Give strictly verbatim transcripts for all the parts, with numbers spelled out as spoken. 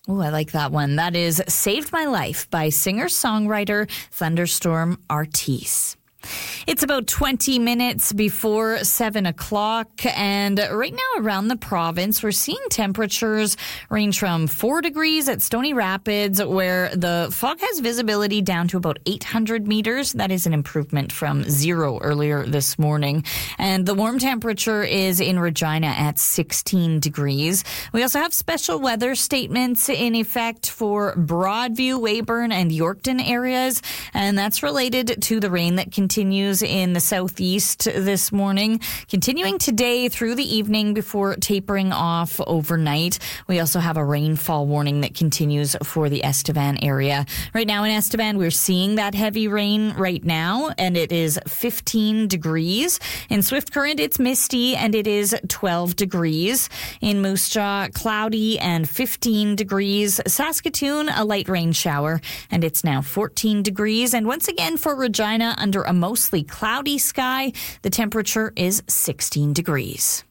Oh, I like that one. That is Saved My Life by singer-songwriter Thunderstorm Artis. It's about twenty minutes before seven o'clock, and right now around the province, we're seeing temperatures range from four degrees at Stony Rapids, where the fog has visibility down to about eight hundred meters. That is an improvement from zero earlier this morning. And the warm temperature is in Regina at sixteen degrees. We also have special weather statements in effect for Broadview, Weyburn, and Yorkton areas, and that's related to the rain that continues continues in the southeast this morning, continuing today through the evening before tapering off overnight. We also have a rainfall warning that continues for the Estevan area. Right now in Estevan, we're seeing that heavy rain right now, and it is fifteen degrees. In Swift Current, it's misty, and it is twelve degrees. In Moose Jaw, cloudy and fifteen degrees. Saskatoon, a light rain shower, and it's now fourteen degrees. And once again for Regina, under a mostly cloudy sky, the temperature is sixteen degrees.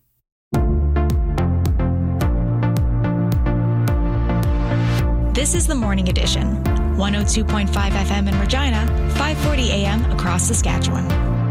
This is the Morning Edition. one oh two point five F M in Regina, five forty A M across Saskatchewan.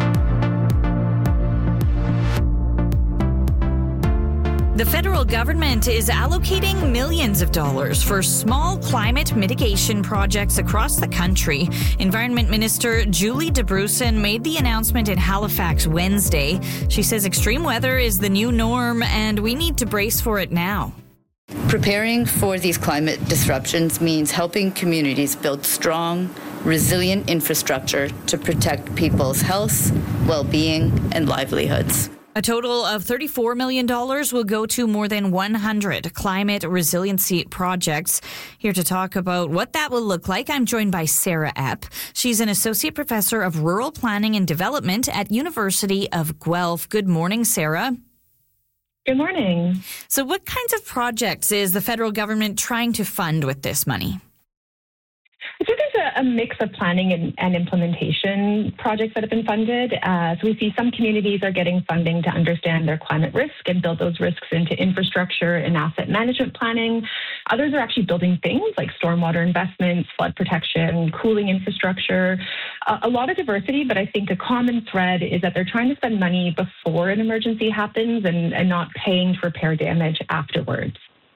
The federal government is allocating millions of dollars for small climate mitigation projects across the country. Environment Minister Julie DeBrusen made the announcement in Halifax Wednesday. She says extreme weather is the new norm and we need to brace for it now. Preparing for these climate disruptions means helping communities build strong, resilient infrastructure to protect people's health, well-being, and livelihoods. A total of thirty-four million dollars will go to more than one hundred climate resiliency projects. Here to talk about what that will look like, I'm joined by Sarah Epp. She's an associate professor of rural planning and development at University of Guelph. Good morning, Sarah. Good morning. So what kinds of projects is the federal government trying to fund with this money? I think there's a, a mix of planning and, and implementation projects that have been funded. Uh, so we see some communities are getting funding to understand their climate risk and build those risks into infrastructure and asset management planning. Others are actually building things like stormwater investments, flood protection, cooling infrastructure, uh, a lot of diversity, but I think a common thread is that they're trying to spend money before an emergency happens and, and not paying to repair damage afterwards.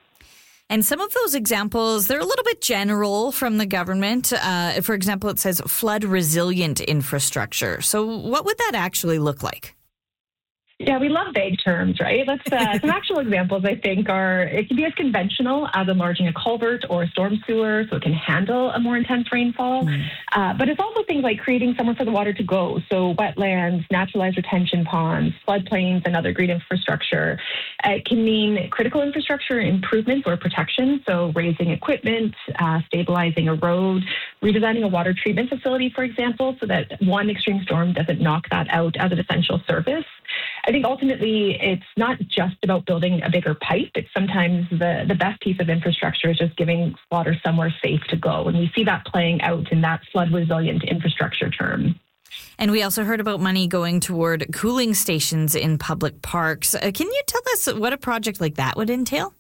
And some of those examples, they're a little bit general from the government. Uh, for example, it says flood resilient infrastructure. So what would that actually look like? Yeah, we love vague terms, right? Let's uh, some actual examples, I think, are it can be as conventional as enlarging a culvert or a storm sewer so it can handle a more intense rainfall. Mm. Uh, but it's also things like creating somewhere for the water to go. So wetlands, naturalized retention ponds, floodplains, and other green infrastructure. Uh, it can mean critical infrastructure improvements or protection. So raising equipment, uh, stabilizing a road, redesigning a water treatment facility, for example, so that one extreme storm doesn't knock that out as an essential service. I think ultimately it's not just about building a bigger pipe. It's sometimes the, the best piece of infrastructure is just giving water somewhere safe to go. And we see that playing out in that flood resilient infrastructure term. And we also heard about money going toward cooling stations in public parks. Uh, can you tell us what a project like that would entail?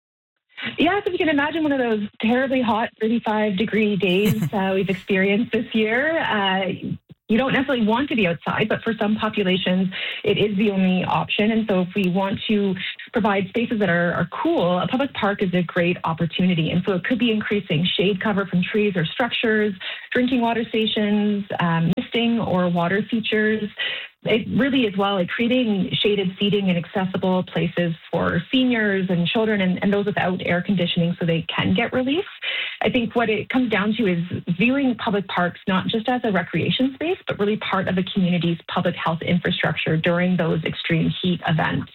Yeah, so if you can imagine one of those terribly hot thirty-five degree days uh, we've experienced this year. Uh, You don't necessarily want to be outside, but for some populations, it is the only option. And so if we want to provide spaces that are, are cool, a public park is a great opportunity. And so it could be increasing shade cover from trees or structures, drinking water stations, um, misting or water features. It really is well like creating shaded seating and accessible places for seniors and children and, and those without air conditioning so they can get relief. I think what it comes down to is viewing public parks not just as a recreation space, but really part of the community's public health infrastructure during those extreme heat events.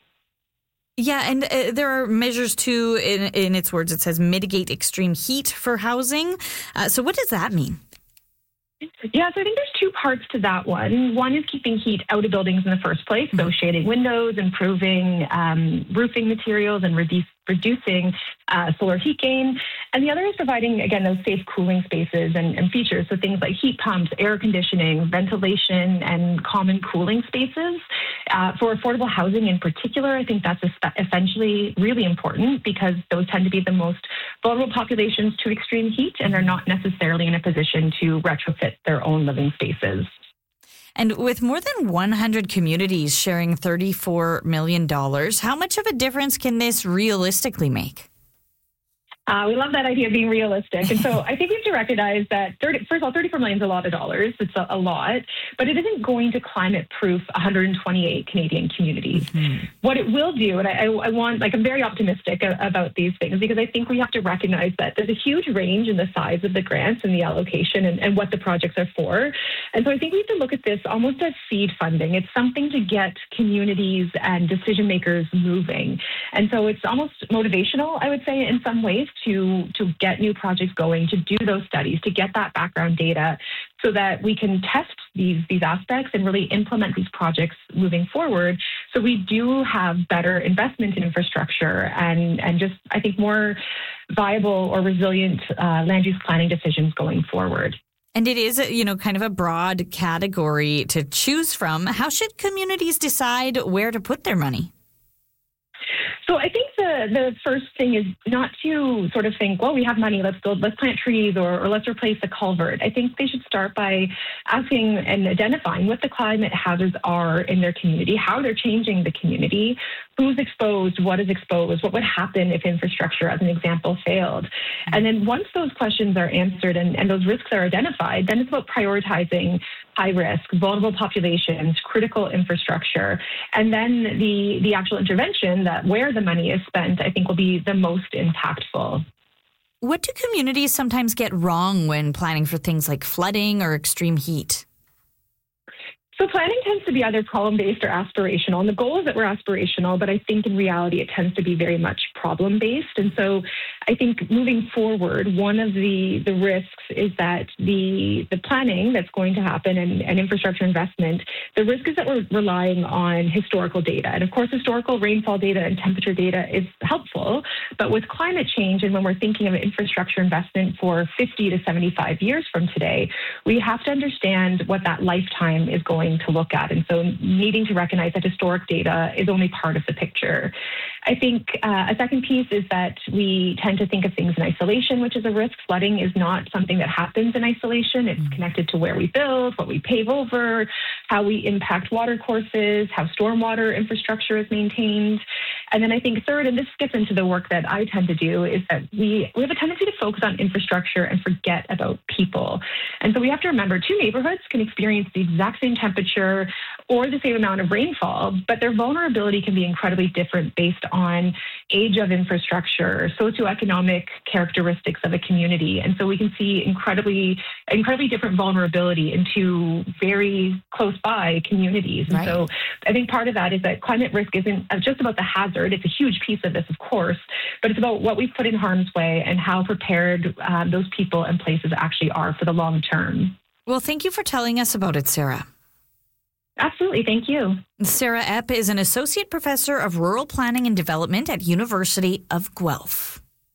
Yeah, and uh, there are measures too, in, in its words, it says mitigate extreme heat for housing. Uh, so what does that mean? Yeah, so I think there's two parts to that one. One is keeping heat out of buildings in the first place, so shading windows, improving um, roofing materials, and reduce, reducing uh, solar heat gain. And the other is providing, again, those safe cooling spaces and, and features. So things like heat pumps, air conditioning, ventilation, and common cooling spaces. Uh, for affordable housing in particular, I think that's essentially really important because those tend to be the most vulnerable populations to extreme heat, and they're not necessarily in a position to retrofit their own living spaces. And with more than one hundred communities sharing thirty-four million dollars, how much of a difference can this realistically make? Uh, we love that idea of being realistic. And so I think we have to recognize that, thirty, first of all, thirty-four million dollars is a lot of dollars. It's a, a lot, but it isn't going to climate-proof one hundred twenty-eight Canadian communities. Mm-hmm. What it will do, and I, I want, like, I'm very optimistic about these things because I think we have to recognize that there's a huge range in the size of the grants and the allocation and, and what the projects are for. And so I think we have to look at this almost as seed funding. It's something to get communities and decision makers moving. And so it's almost motivational, I would say, in some ways, to, to get new projects going, to do those studies, to get that background data so that we can test these, these aspects and really implement these projects moving forward. So we do have better investment in infrastructure and, and just, I think, more viable or resilient uh, land use planning decisions going forward. And it is, you know, kind of a broad category to choose from. How should communities decide where to put their money? So I think the, the first thing is not to sort of think, well, we have money, let's build, let's plant trees or, or let's replace a culvert. I think they should start by asking and identifying what the climate hazards are in their community, how they're changing the community, who's exposed, what is exposed, what would happen if infrastructure, as an example, failed. And then once those questions are answered and, and those risks are identified, then it's about prioritizing high risk, vulnerable populations, critical infrastructure, and then the, the actual intervention that where the money is spent, I think, will be the most impactful. What do communities sometimes get wrong when planning for things like flooding or extreme heat? So planning tends to be either problem-based or aspirational. And the goal is that we're aspirational, but I think in reality it tends to be very much problem-based. And so I think moving forward, one of the, the risks is that the, the planning that's going to happen and, and infrastructure investment, the risk is that we're relying on historical data. And of course, historical rainfall data and temperature data is helpful. But with climate change and when we're thinking of infrastructure investment for fifty to seventy-five years from today, we have to understand what that lifetime is going to look at. And so needing to recognize that historic data is only part of the picture. I think uh, a second piece is that we tend to think of things in isolation, which is a risk. Flooding is not something that happens in isolation. It's connected to where we build, what we pave over, how we impact water courses, how stormwater infrastructure is maintained. And then I think third, and this gets into the work that I tend to do, is that we, we have a tendency to focus on infrastructure and forget about people. And so we have to remember two neighborhoods can experience the exact same temperature or the same amount of rainfall, but their vulnerability can be incredibly different based on age of infrastructure, socioeconomic characteristics of a community. And so we can see incredibly, incredibly different vulnerability into very close by communities. And right. So I think part of that is that climate risk isn't just about the hazard. It's a huge piece of this, of course, but it's about what we've put in harm's way and how prepared um, those people and places actually are for the long term. Well, thank you for telling us about it, Sarah. Absolutely. Thank you. Sarah Epp is an associate professor of rural planning and development at University of Guelph.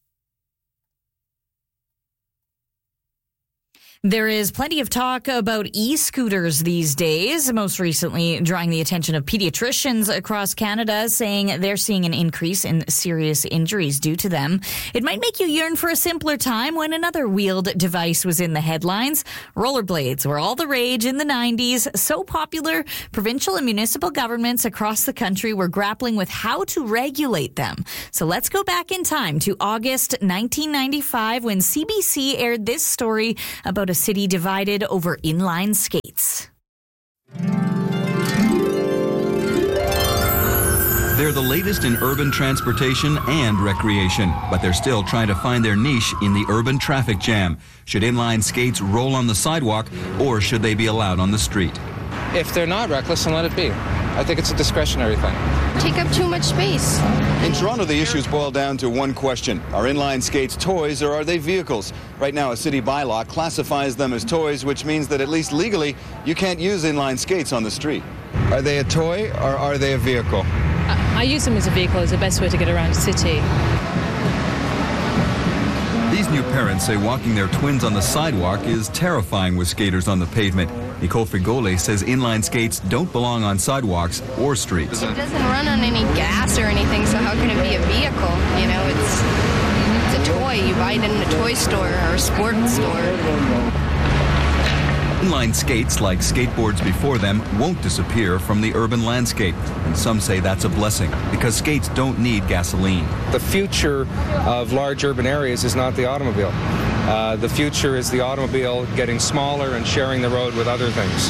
There is plenty of talk about e-scooters these days, most recently drawing the attention of pediatricians across Canada, saying they're seeing an increase in serious injuries due to them. It might make you yearn for a simpler time when another wheeled device was in the headlines. Rollerblades were all the rage in the nineties. So popular, provincial and municipal governments across the country were grappling with how to regulate them. So let's go back in time to August nineteen ninety-five when C B C aired this story about a city divided over inline skates. They're the latest in urban transportation and recreation, but they're still trying to find their niche in the urban traffic jam. Should inline skates roll on the sidewalk, or should they be allowed on the street? If they're not reckless, then let it be. I think it's a discretionary thing. Take up too much space. In Toronto, the issues boil down to one question. Are inline skates toys or are they vehicles? Right now, a city bylaw classifies them as toys, which means that at least legally, you can't use inline skates on the street. Are they a toy or are they a vehicle? I, I use them as a vehicle as the best way to get around the city. These new parents say walking their twins on the sidewalk is terrifying with skaters on the pavement. Nicole Frigole says inline skates don't belong on sidewalks or streets. It doesn't run on any gas or anything, so how can it be a vehicle? You know, it's, it's a toy. You buy it in a toy store or a sports store. Inline skates, like skateboards before them, won't disappear from the urban landscape. And some say that's a blessing because skates don't need gasoline. The future of large urban areas is not the automobile. Uh, the future is the automobile getting smaller and sharing the road with other things.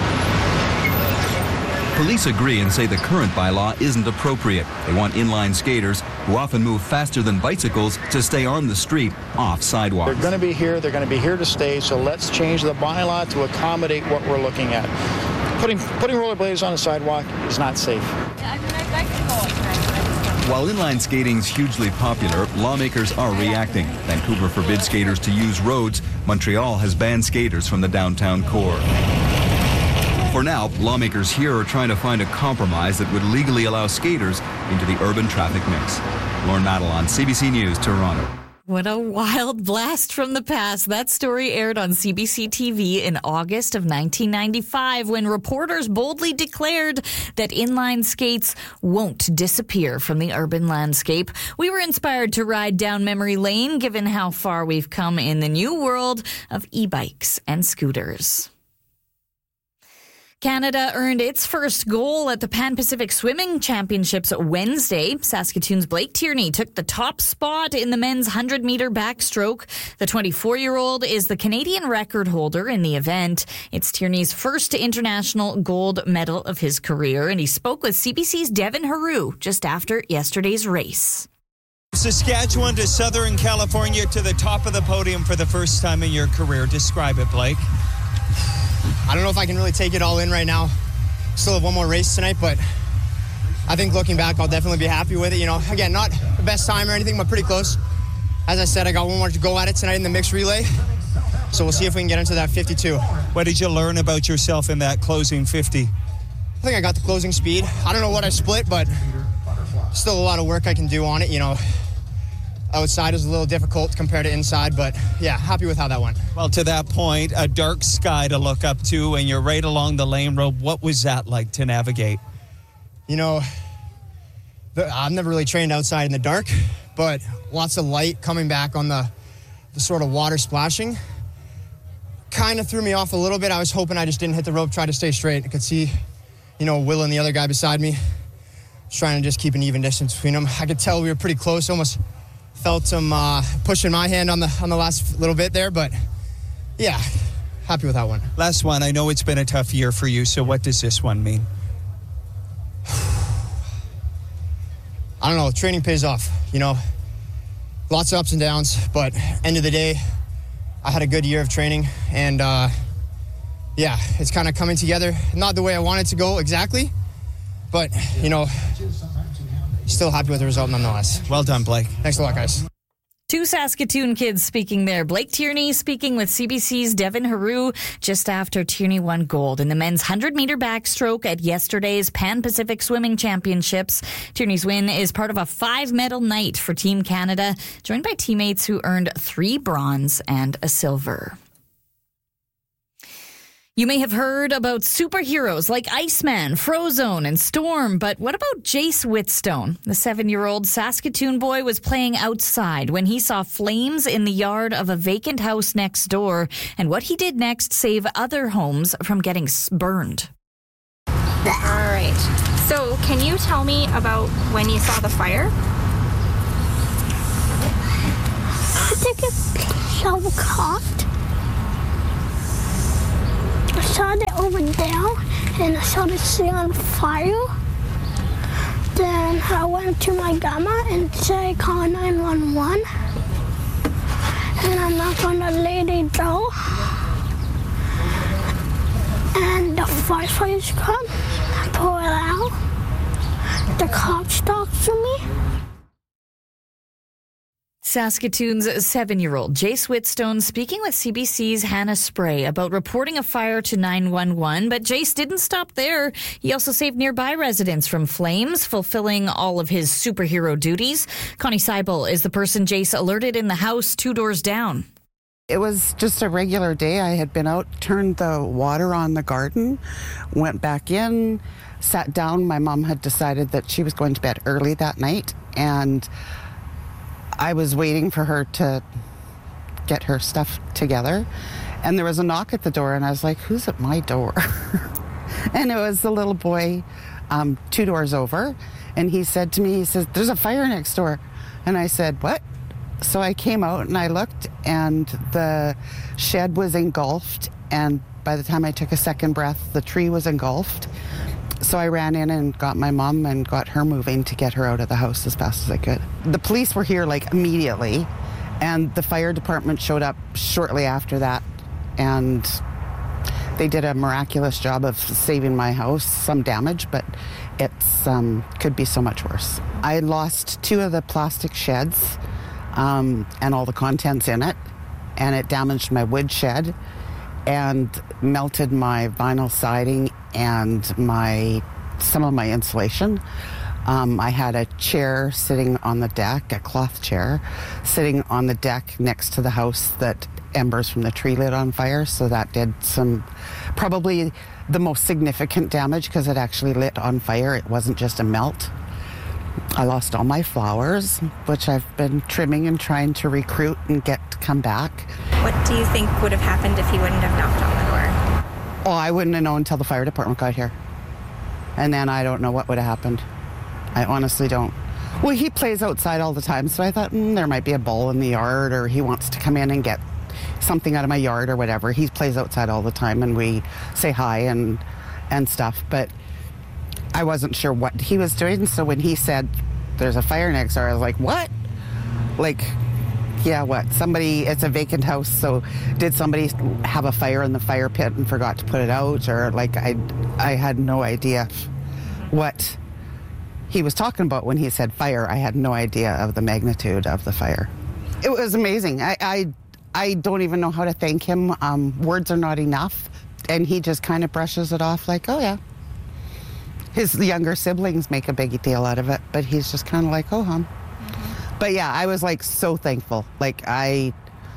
Police agree and say the current bylaw isn't appropriate. They want inline skaters, who often move faster than bicycles, to stay on the street, off sidewalks. They're going to be here. They're going to be here to stay. So let's change the bylaw to accommodate what we're looking at. Putting putting rollerblades on the sidewalk is not safe. While inline skating's hugely popular, lawmakers are reacting. Vancouver forbids skaters to use roads. Montreal has banned skaters from the downtown core. For now, lawmakers here are trying to find a compromise that would legally allow skaters into the urban traffic mix. Lauren Madelon, C B C News, Toronto. What a wild blast from the past. That story aired on C B C T V in August of nineteen ninety-five when reporters boldly declared that inline skates won't disappear from the urban landscape. We were inspired to ride down memory lane given how far we've come in the new world of e-bikes and scooters. Canada earned its first goal at the Pan-Pacific Swimming Championships Wednesday. Saskatoon's Blake Tierney took the top spot in the men's one hundred meter backstroke. The twenty-four-year-old is the Canadian record holder in the event. It's Tierney's first international gold medal of his career, and he spoke with C B C's Devin Haru just after yesterday's race. Saskatchewan to Southern California to the top of the podium for the first time in your career. Describe it, Blake. I don't know if I can really take it all in right now. Still have one more race tonight, but I think looking back, I'll definitely be happy with it. You know, again, not the best time or anything, but pretty close. As I said, I got one more to go at it tonight in the mixed relay. So we'll see if we can get into that fifty-two. What did you learn about yourself in that closing fifty? I think I got the closing speed. I don't know what I split, but still a lot of work I can do on it. You know, outside is a little difficult compared to inside, but yeah, happy with how that went. Well, to that point, a dark sky to look up to, and you're right along the lane road. What was that like to navigate? You know, the, I've never really trained outside in the dark, but lots of light coming back on the, the sort of water splashing kind of threw me off a little bit. I was hoping I just didn't hit the rope, try to stay straight. I could see, you know, Will and the other guy beside me, just trying to just keep an even distance between them. I could tell we were pretty close, almost felt some uh, pushing my hand on the on the last little bit there, but yeah, happy with that one. Last one, I know it's been a tough year for you, so what does this one mean? I don't know, training pays off, you know, lots of ups and downs, but end of the day, I had a good year of training, and uh, yeah, it's kind of coming together, not the way I wanted to go exactly, but, you know, still happy with the result nonetheless. Well done, Blake. Thanks a lot, guys. Two Saskatoon kids speaking there. Blake Tierney speaking with C B C's Devin Haru just after Tierney won gold in the men's one hundred meter backstroke at yesterday's Pan-Pacific Swimming Championships. Tierney's win is part of a five-medal night for Team Canada, joined by teammates who earned three bronze and a silver. You may have heard about superheroes like Iceman, Frozone, and Storm, but what about Jace Whitstone? The seven-year-old Saskatoon boy was playing outside when he saw flames in the yard of a vacant house next door, and what he did next saved other homes from getting burned. All right. So, can you tell me about when you saw the fire? I think it's shovel coughed. I saw it over there, and I saw the sea on fire. Then I went to my grandma and said, call nine one one. And I knocked on the lady door. And the firefighters come, I pull it out. The cops talk to me. Saskatoon's seven-year-old Jace Whitstone speaking with C B C's Hannah Spray about reporting a fire to nine one one, but Jace didn't stop there. He also saved nearby residents from flames, fulfilling all of his superhero duties. Connie Seibel is the person Jace alerted in the house two doors down. It was just a regular day. I had been out, turned the water on the garden, went back in, sat down. My mom had decided that she was going to bed early that night, and I was waiting for her to get her stuff together. And there was a knock at the door, and I was like, who's at my door? And it was the little boy um, two doors over. And he said to me, he says, there's a fire next door. And I said, what? So I came out and I looked, and the shed was engulfed. And by the time I took a second breath, the tree was engulfed. So I ran in and got my mom and got her moving to get her out of the house as fast as I could. The police were here like immediately, and the fire department showed up shortly after that. And they did a miraculous job of saving my house, some damage, but it's um, could be so much worse. I lost two of the plastic sheds um, and all the contents in it, and it damaged my wood shed and melted my vinyl siding and my some of my insulation. Um, I had a chair sitting on the deck, a cloth chair, sitting on the deck next to the house that embers from the tree lit on fire, so that did some, probably the most significant damage because it actually lit on fire. It wasn't just a melt. I lost all my flowers, which I've been trimming and trying to recruit and get to come back. What do you think would have happened if he wouldn't have knocked on the door? Oh, I wouldn't have known until the fire department got here. And then I don't know what would have happened. I honestly don't. Well, he plays outside all the time, so I thought mm, there might be a bull in the yard, or he wants to come in and get something out of my yard or whatever. He plays outside all the time, and we say hi and and stuff. But I wasn't sure what he was doing, so when he said there's a fire next door, I was like, what? Like, yeah, what? Somebody, it's a vacant house, so did somebody have a fire in the fire pit and forgot to put it out? Or like, I, I had no idea what he was talking about when he said fire. I had no idea of the magnitude of the fire. It was amazing. I, I, I don't even know how to thank him. Um, words are not enough. And he just kind of brushes it off like, oh yeah. His younger siblings make a big deal out of it, but he's just kind of like, oh, hum. Mm-hmm. But yeah, I was like so thankful. Like I,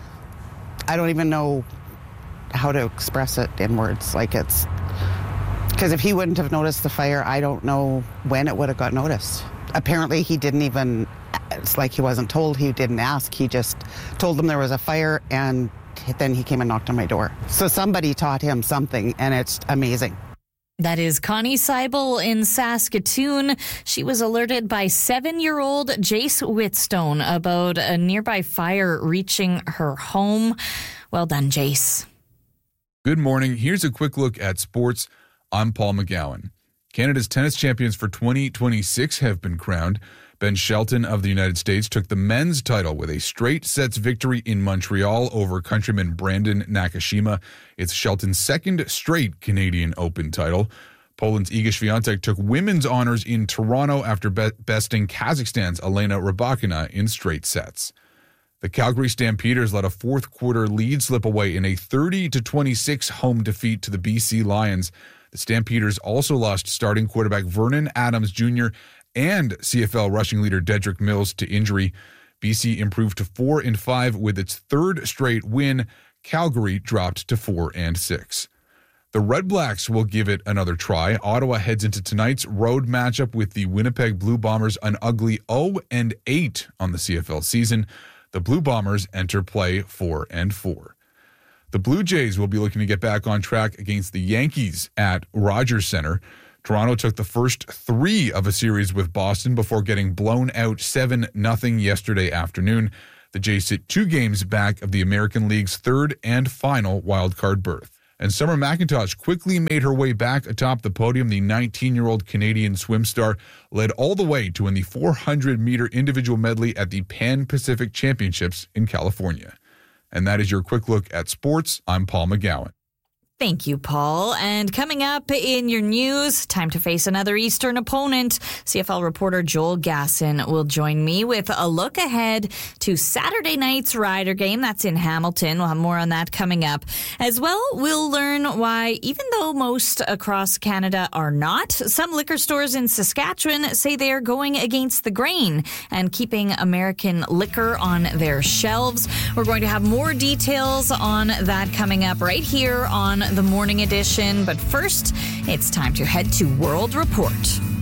I don't even know how to express it in words. Like it's, because if he wouldn't have noticed the fire, I don't know when it would have got noticed. Apparently he didn't even, it's like he wasn't told, he didn't ask. He just told them there was a fire, and then he came and knocked on my door. So somebody taught him something, and it's amazing. That is Connie Seibel in Saskatoon. She was alerted by seven-year-old Jace Whitstone about a nearby fire reaching her home. Well done, Jace. Good morning. Here's a quick look at sports. I'm Paul McGowan. Canada's tennis champions for twenty twenty-six have been crowned. Ben Shelton of the United States took the men's title with a straight sets victory in Montreal over countryman Brandon Nakashima. It's Shelton's second straight Canadian Open title. Poland's Iga Świątek took women's honors in Toronto after be- besting Kazakhstan's Elena Rybakina in straight sets. The Calgary Stampeders let a fourth quarter lead slip away in a thirty to twenty-six home defeat to the B C Lions. The Stampeders also lost starting quarterback Vernon Adams Junior and C F L rushing leader Dedrick Mills to injury. B C improved to four and five with its third straight win. Calgary dropped to four and six. The Red Blacks will give it another try. Ottawa heads into tonight's road matchup with the Winnipeg Blue Bombers, an ugly oh and eight on the C F L season. The Blue Bombers enter play four and four. The Blue Jays will be looking to get back on track against the Yankees at Rogers Center. Toronto took the first three of a series with Boston before getting blown out seven nothing yesterday afternoon. The Jays sit two games back of the American League's third and final wildcard berth. And Summer McIntosh quickly made her way back atop the podium. The nineteen-year-old Canadian swim star led all the way to win the four hundred meter individual medley at the Pan Pacific Championships in California. And that is your quick look at sports. I'm Paul McGowan. Thank you, Paul. And coming up in your news, time to face another Eastern opponent. C F L reporter Joel Gasson will join me with a look ahead to Saturday night's Rider game. That's in Hamilton. We'll have more on that coming up. As well, we'll learn why, even though most across Canada are not, some liquor stores in Saskatchewan say they are going against the grain and keeping American liquor on their shelves. We're going to have more details on that coming up right here on the Morning Edition. But first, it's time to head to World Report.